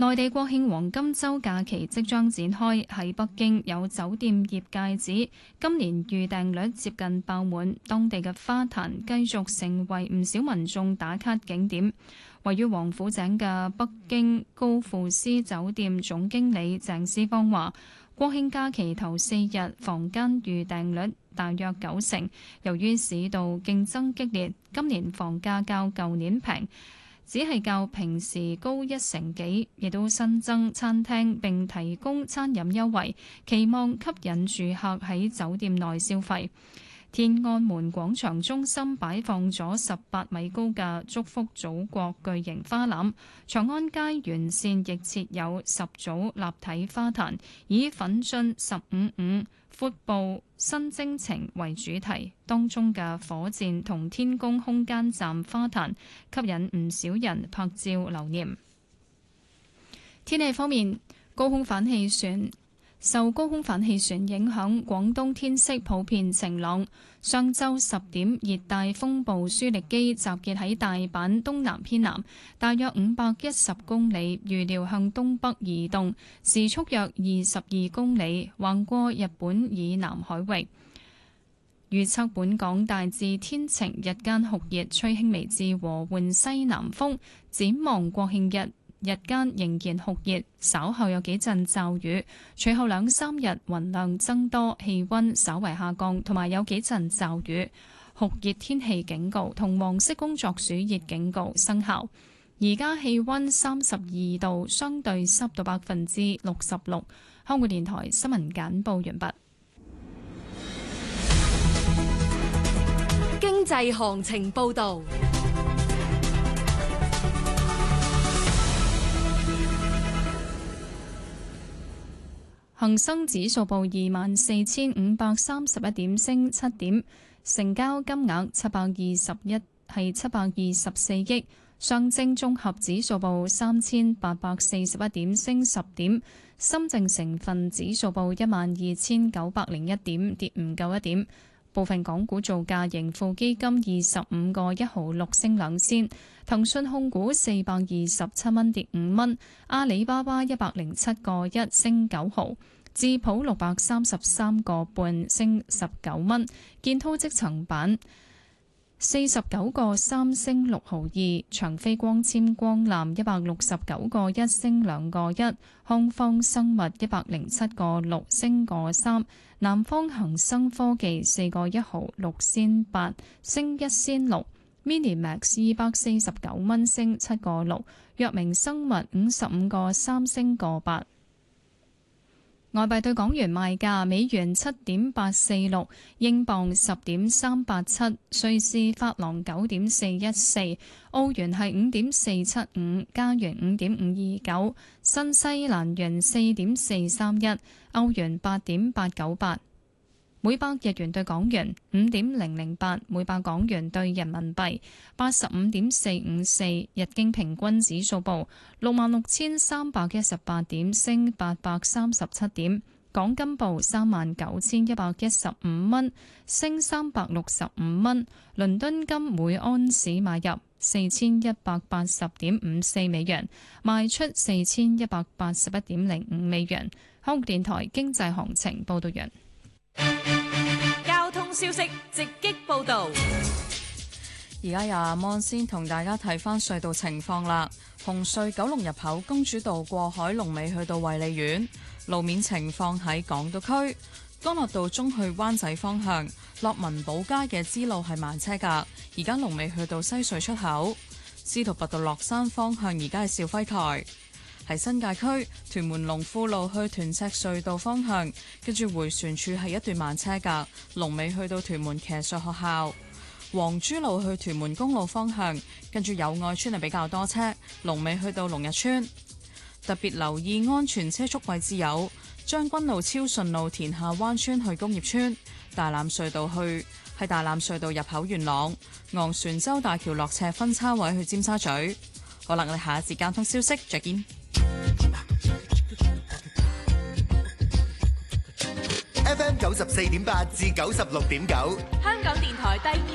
內地國慶黃金週假期即將展開，喺北京有酒店業界指今年預訂率接近爆滿，當地嘅花壇繼續成為唔少民眾打卡景點。位於王府井嘅北京高富斯酒店總經理鄭思芳話，國慶假期頭4日房間預訂率大約90%，由於市道競爭激烈，今年房價較舊年平，只係較平時高1成幾，亦都新增餐廳並提供餐飲優惠，期望吸引住客喺酒店內消費。天安門廣場中心擺放咗18米高嘅祝福祖國巨型花籃，長安街沿線亦設有10組立體花壇，以奮進15.5闊步新征程為主題，當中嘅火箭同天宮空間站花壇吸引唔少人拍照留念。天氣方面，受高空反氣旋影響，廣東天色普遍晴朗。上晝10點，熱帶風暴舒力基集結喺大阪東南偏南，大約510公里，預料向東北移動，時速約22公里，橫過日本以南海域。預測本港大致天晴，日間酷熱，吹輕微至和緩西南風。展望國慶日，日間仍然酷熱，稍後有幾陣驟雨，隨後2-3日雲量增多，氣溫稍為下降，同埋有幾陣驟雨。酷熱天氣警告同黃色工作暑熱警告生效。而家氣溫32度，相對濕度66%。香港電台新聞簡報完畢。 經濟行情報道。 恒生指數報24,531點，升7點，成交金額724億。上證綜合指數報3,841點，升10點。深證成分指數報12,901點，跌唔夠1點。部分港股造價，盈富基金25個1毫6升2仙，騰訊控股427蚊跌5蚊，阿里巴巴107個1升9毫，智普633個半升19蚊，建滔積層板49個3升6毫2，長飛光纖光纜169個1升2個1，康方生物107個6升個3，南方恒生科技4個1毫6仙8升1仙6，Minimax 249蚊升7個6，藥明生物55個3升個8。外幣對港元賣價：美元7.846，英鎊10.387，瑞士法郎9.414，澳元係5.475，加元5.529，新西蘭元4.431，歐元8.898。每百日元對港元5.008，每百港元對人民幣85.454，日經平均指數報66,318點，升837點。港金報39,115蚊，升365蚊。倫敦金每安士買入4,180.54美元，賣出4,181.05美元。香港電台經濟行情報道完。 交通消息直擊報道。 而家由阿芒先同大家睇翻隧道情況啦。紅隧九龍入口公主道過海龍尾去到衛理苑，路面情況喺港島區。干諾道中去灣仔方向，落文寶街嘅支路係慢車㗎，而家龍尾去到西隧出口。司徒拔道落山方向而家係肇輝台。喺新界區屯門龍富路去屯赤隧道方向，跟住迴旋處係一段慢車㗎，龍尾去到屯門騎術學校。黃珠路去屯門公路方向，跟住友愛村係比較多車，龍尾去到龍日村。特別留意安全車速位置有將軍路超順路田下灣村去工業村，大欖隧道係大欖隧道入口元朗，昂船洲大橋落斜分叉位去尖沙咀。好啦，我哋下一節交通消息再見。 FM 94.8至96.9， 香港電台第二